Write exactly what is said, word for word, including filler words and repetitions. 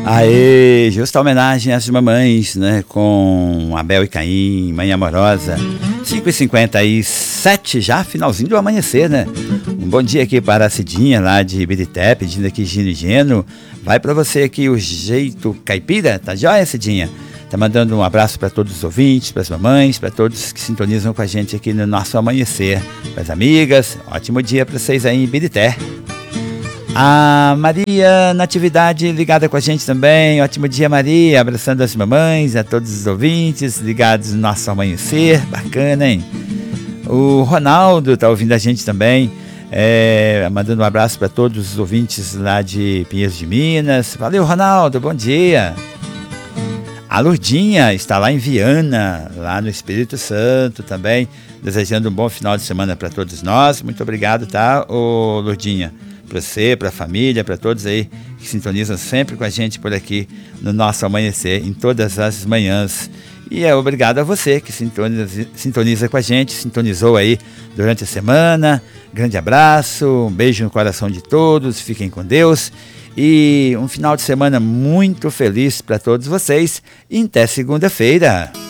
Aê, justa homenagem às mamães, né? Com Abel e Caim, Mãe Amorosa. cinco e cinquenta e sete já, finalzinho do amanhecer, né? Um bom dia aqui para a Cidinha lá de Ibirité, pedindo aqui Gino e Geno. Vai para você aqui o jeito caipira, tá joia, Cidinha? Tá mandando um abraço para todos os ouvintes, para as mamães, para todos que sintonizam com a gente aqui no nosso amanhecer. Para as amigas, ótimo dia para vocês aí em Ibirité. A Maria Natividade ligada com a gente também. Ótimo dia, Maria. Abraçando as mamães, a todos os ouvintes ligados no nosso amanhecer. Bacana, hein? O Ronaldo tá ouvindo a gente também. É, mandando um abraço para todos os ouvintes lá de Pinheiros de Minas. Valeu, Ronaldo. Bom dia. A Lourdinha está lá em Viana, lá no Espírito Santo também. Desejando um bom final de semana para todos nós. Muito obrigado, tá, ô Lourdinha? Para você, para a família, para todos aí que sintonizam sempre com a gente por aqui no nosso amanhecer, em todas as manhãs. E é obrigado a você que sintoniza, sintoniza com a gente, sintonizou aí durante a semana. Grande abraço, um beijo no coração de todos, fiquem com Deus. E um final de semana muito feliz para todos vocês. E até segunda-feira.